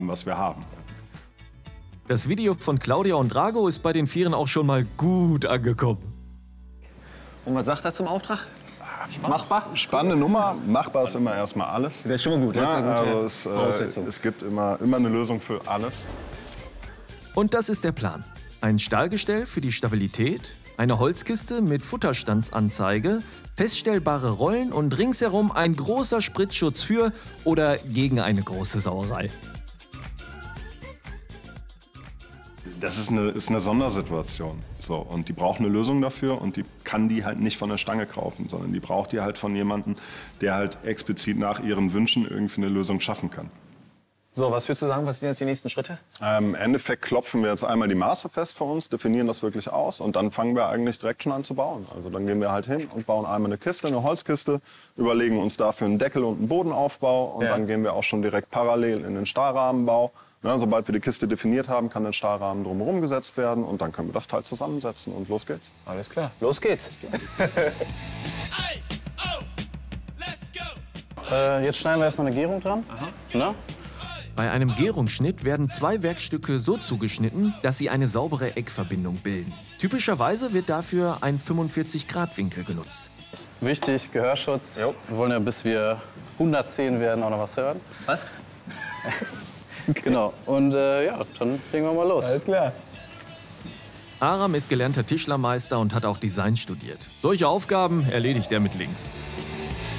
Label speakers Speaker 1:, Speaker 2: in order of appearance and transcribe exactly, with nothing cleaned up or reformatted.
Speaker 1: was wir haben.
Speaker 2: Das Video von Claudia und Drago ist bei den Vieren auch schon mal gut angekommen.
Speaker 3: Und was sagt er zum Auftrag? Machbar?
Speaker 1: Spannende Nummer. Machbar ist immer erstmal alles.
Speaker 3: Das ist schon mal gut. Das ist
Speaker 1: Ja,
Speaker 3: eine gute
Speaker 1: also es,
Speaker 3: Voraussetzung.
Speaker 1: äh, es gibt immer, immer eine Lösung für alles.
Speaker 2: Und das ist der Plan. Ein Stahlgestell für die Stabilität, eine Holzkiste mit Futterstandsanzeige, feststellbare Rollen und ringsherum ein großer Spritzschutz für oder gegen eine große Sauerei.
Speaker 1: Das ist eine, ist eine Sondersituation. So, und die braucht eine Lösung dafür und die kann die halt nicht von der Stange kaufen, sondern die braucht die halt von jemandem, der halt explizit nach ihren Wünschen irgendwie eine Lösung schaffen kann.
Speaker 3: So, was würdest du sagen, was sind jetzt die nächsten Schritte?
Speaker 1: Ähm, Im Endeffekt klopfen wir jetzt einmal die Maße fest für uns, definieren das wirklich aus und dann fangen wir eigentlich direkt schon an zu bauen. Also dann gehen wir halt hin und bauen einmal eine Kiste, eine Holzkiste, überlegen uns dafür einen Deckel und einen Bodenaufbau und
Speaker 3: Ja.
Speaker 1: dann gehen wir auch schon direkt parallel in den Stahlrahmenbau. Ja, sobald wir die Kiste definiert haben, kann der Stahlrahmen drumherum gesetzt werden und dann können wir das Teil zusammensetzen und los geht's.
Speaker 3: Alles klar, los geht's.
Speaker 4: Äh, jetzt schneiden wir erstmal eine Gärung dran. Na?
Speaker 2: Bei einem Gärungsschnitt werden zwei Werkstücke so zugeschnitten, dass sie eine saubere Eckverbindung bilden. Typischerweise wird dafür ein fünfundvierzig Grad Winkel genutzt.
Speaker 4: Wichtig, Gehörschutz.
Speaker 3: Jo.
Speaker 4: Wir wollen ja, bis wir hundertzehn werden, auch noch was hören.
Speaker 3: Was?
Speaker 4: Genau. Und äh, ja, dann legen wir mal los.
Speaker 3: Alles klar.
Speaker 2: Aram ist gelernter Tischlermeister und hat auch Design studiert. Solche Aufgaben erledigt er mit links.